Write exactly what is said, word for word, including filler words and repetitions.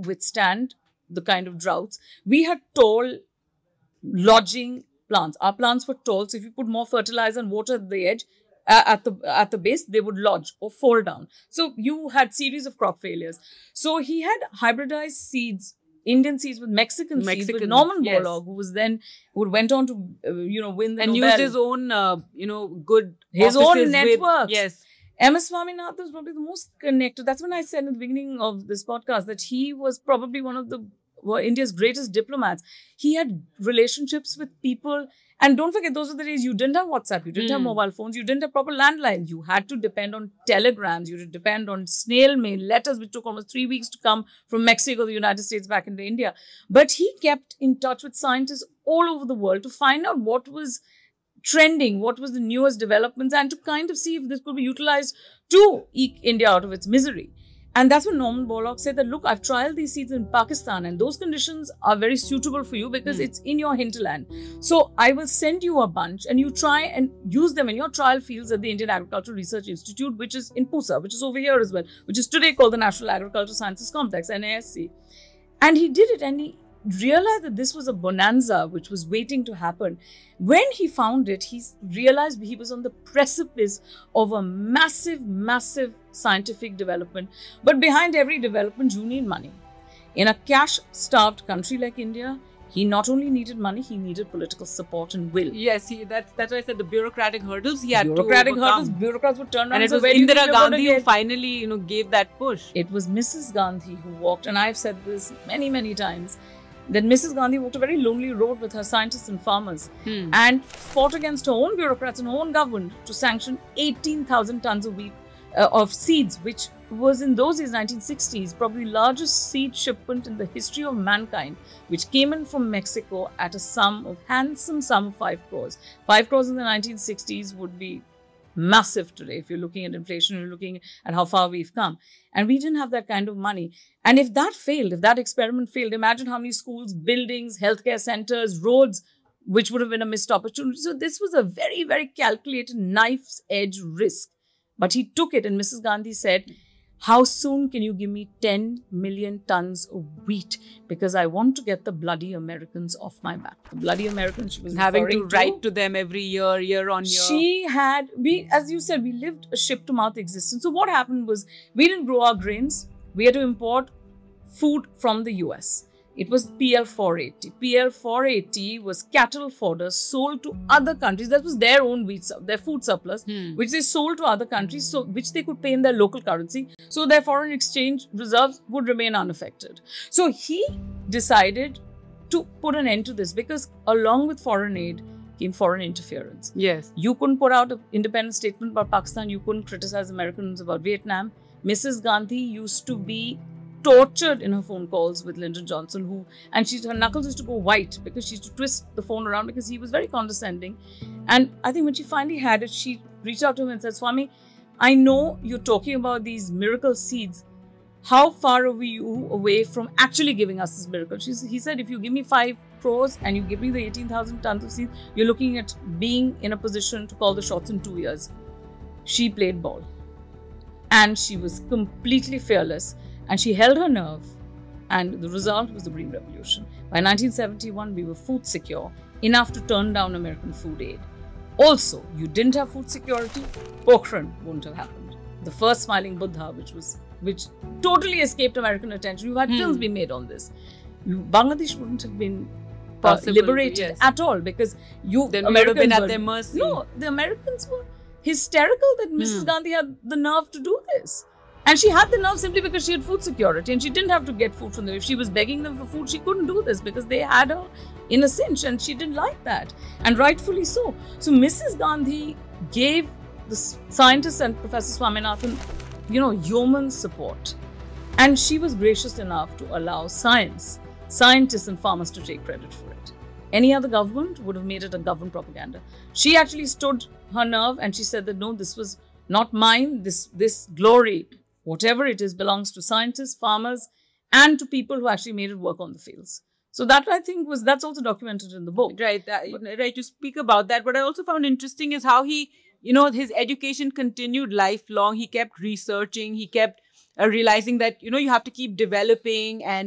withstand the kind of droughts. We had tall lodging plants. Our plants were tall, so if you put more fertilizer and water at the edge, uh, at the at the base, they would lodge or fall down. So you had series of crop failures. So he had hybridized seeds, Indian seeds with Mexican, Mexican seeds with Norman yes. Borlaug, who was then who went on to uh, you know win the and Nobel. used his own uh, you know good his own networks. With, yes. M S Swaminathan was probably the most connected. That's when I said in the beginning of this podcast that he was probably one of the well, India's greatest diplomats. He had relationships with people. And don't forget, those are the days you didn't have WhatsApp, you didn't mm. have mobile phones, you didn't have proper landlines. You had to depend on telegrams, you had to depend on snail mail, letters which took almost three weeks to come from Mexico, the United States, back into India. But he kept in touch with scientists all over the world to find out what was trending, what was the newest developments, and to kind of see if this could be utilized to eke India out of its misery. And that's when Norman Borlaug said that, look, I've trialed these seeds in Pakistan and those conditions are very suitable for you because mm. it's in your hinterland. So I will send you a bunch and you try and use them in your trial fields at the Indian Agricultural Research Institute, which is in Pusa, which is over here as well, which is today called the National Agricultural Sciences Complex, N A S C. And he did it, and he realized that this was a bonanza which was waiting to happen. When he found it, he realized he was on the precipice of a massive, massive scientific development. But behind every development, you need money. In a cash-starved country like India, he not only needed money, he needed political support and will. Yes, he, that's, that's why I said the bureaucratic hurdles he had bureaucratic to overcome. hurdles, bureaucrats would turn around. And it was Indira Gandhi who finally, you know, gave that push. It was Missus Gandhi who walked, and I've said this many, many times, that Missus Gandhi walked a very lonely road with her scientists and farmers hmm. and fought against her own bureaucrats and her own government to sanction eighteen thousand tons of wheat, uh, of seeds, which was in those days, nineteen sixties, probably the largest seed shipment in the history of mankind, which came in from Mexico at a sum of, handsome sum of five crores. Five crores in the nineteen sixties would be massive today. If you're looking at inflation, you're looking at how far we've come. And we didn't have that kind of money. And if that failed, if that experiment failed, imagine how many schools, buildings, healthcare centers, roads, which would have been a missed opportunity. So this was a very, very calculated knife's edge risk. But he took it, and Missus Gandhi said, how soon can you give me ten million tons of wheat? Because I want to get the bloody Americans off my back. The bloody Americans she was having to, to write to them every year, year on year. She had, we, as you said, we lived a ship-to-mouth existence. So what happened was, we didn't grow our grains. We had to import food from the U S. It was P L four eighty. P L four eighty was cattle fodder sold to other countries. That was their own wheat, their food surplus, hmm. which they sold to other countries, so which they could pay in their local currency. So their foreign exchange reserves would remain unaffected. So he decided to put an end to this because along with foreign aid came foreign interference. Yes. You couldn't put out an independent statement about Pakistan. You couldn't criticize Americans about Vietnam. Missus Gandhi used to be tortured in her phone calls with Lyndon Johnson, who and she her knuckles used to go white because she used to twist the phone around because he was very condescending. And I think when she finally had it, she reached out to him and said, Swami, I know you're talking about these miracle seeds. How far are you away from actually giving us this miracle? She, he said, if you give me five crores and you give me the eighteen thousand tons of seeds, you're looking at being in a position to call the shots in two years. She played ball. And she was completely fearless. And she held her nerve, and the result was the Green Revolution. By nineteen seventy-one, we were food secure, enough to turn down American food aid. Also, you didn't have food security, Pokhran wouldn't have happened. The first smiling Buddha, which was which totally escaped American attention. You had hmm. films be made on this. You, Bangladesh wouldn't have been uh, Possible, liberated yes. at all because you then Americans would have been at were, their mercy. No, the Americans were hysterical that Missus Hmm. Gandhi had the nerve to do this. And she had the nerve simply because she had food security and she didn't have to get food from them. If she was begging them for food, she couldn't do this because they had her in a cinch and she didn't like that. And rightfully so. So Missus Gandhi gave the scientists and Professor Swaminathan, you know, yeoman support. And she was gracious enough to allow science, scientists and farmers to take credit for it. Any other government would have made it a government propaganda. She actually stood her nerve and she said that, no, this was not mine. This, this glory, whatever it is, belongs to scientists, farmers, and to people who actually made it work on the fields. So that, I think, was that's also documented in the book. Right, that, right. You speak about that. What I also found interesting is how he, you know, his education continued lifelong. He kept researching. He kept uh, realizing that, you know, you have to keep developing and